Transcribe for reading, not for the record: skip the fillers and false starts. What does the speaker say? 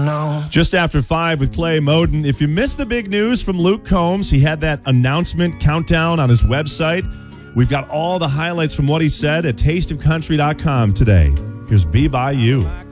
know. Just after 5 with Clay Moden. If you missed the big news from Luke Combs, he had that announcement countdown on his website. We've got all the highlights from what he said at tasteofcountry.com today. Here's Be By You.